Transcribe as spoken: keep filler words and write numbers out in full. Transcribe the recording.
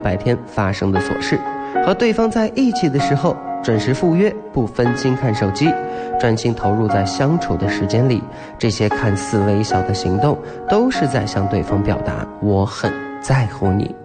白天发生的琐事，和对方在一起的时候准时赴约，不分心看手机，专心投入在相处的时间里。这些看似微小的行动，都是在向对方表达我很在乎你。